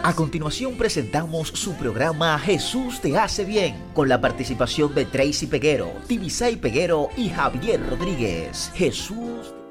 A continuación presentamos su programa Jesús te hace bien, con la participación de Tracy Peguero, Tibisay Peguero y Javier Rodríguez. Jesús